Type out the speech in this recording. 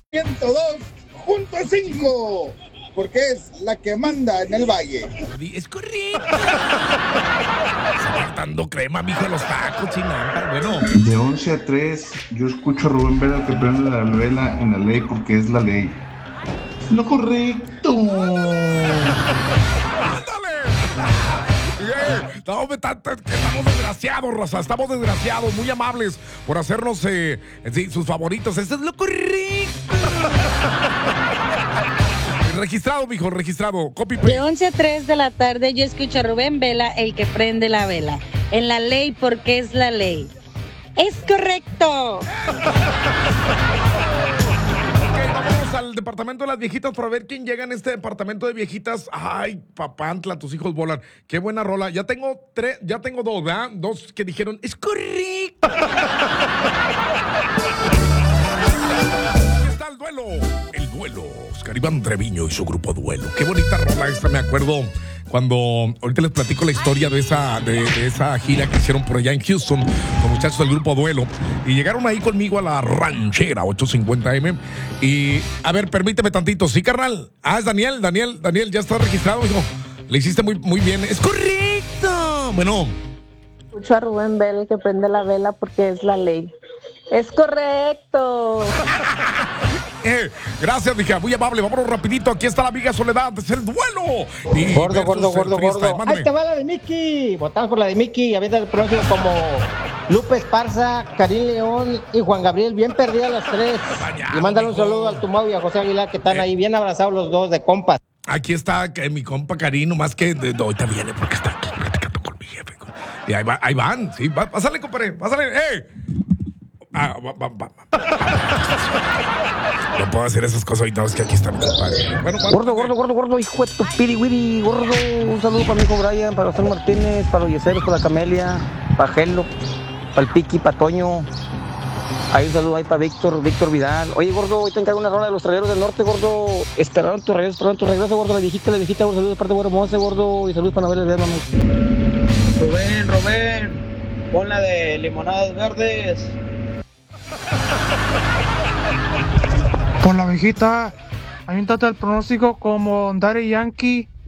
102.5, porque es la que manda en el valle. Es correcto. Dando crema, mijo, a los tacos, chinampa. Bueno. De 11 a 3, yo escucho a Rubén Vera que prende la vela en la ley porque es la ley. Lo correcto. Estamos desgraciados, raza. Estamos desgraciados, muy amables por hacernos sus favoritos. Esto es lo correcto. Registrado, mijo, registrado. Copy paste. De 11 a 3 de la tarde yo escucho a Rubén Vela, el que prende la vela. En la ley porque es la ley. ¡Es correcto! Vamos al departamento de las viejitas para ver quién llega en este departamento de viejitas. Ay, papantla, tus hijos volan. Qué buena rola. Ya tengo dos, ¿verdad? Dos que dijeron, es correcto. Aquí está el duelo. El duelo. Oscar Iván Treviño y su grupo Duelo. Qué bonita rola esta, me acuerdo. Cuando ahorita les platico la historia de esa gira que hicieron por allá en Houston, los muchachos del grupo Duelo, y llegaron ahí conmigo a la ranchera 850M. Y, a ver, permíteme tantito, ¿sí, carnal? Es Daniel, ya está registrado, hijo. Le hiciste muy, muy bien. ¡Es correcto! Bueno. Escucho a Rubén Vela, el que prende la vela porque es la ley. ¡Es correcto! Gracias, mija, muy amable. Vámonos rapidito. Aquí está la amiga Soledad. Es el duelo. Y gordo. Mándame. Ahí te va la de Mickey. Votamos por la de Mickey. Había el pronóstico como Lupe Esparza, Karim León y Juan Gabriel. Bien perdidas las tres. Y mándale un saludo al Tumau y a José Aguilar, que están ahí bien abrazados los dos de compas. Aquí está mi compa Karim, más que ahorita viene porque está aquí platicando con mi jefe. Y ahí van. Sí, pásale, compadre. Pásale. No puedo hacer esas cosas ahorita, es que aquí está mi compadre. Bueno, Gordo, hijo de tu piriwiri, gordo. Un saludo para mi hijo Brian, para José Martínez, para los yeseros, para la Camelia, para Gelo, para el Piqui, para Toño. Ahí un saludo ahí para Víctor Vidal. Oye, gordo, hoy te encargo una rola de los traileros del norte, gordo. Esperaron tu regreso, gordo. La viejita, gordo. Saludos de parte de Güero Monse, gordo. Y saludos para Nabel de mami. Rubén, pon la de limonadas verdes. Por la viejita, aviéntate el pronóstico como Daddy Yankee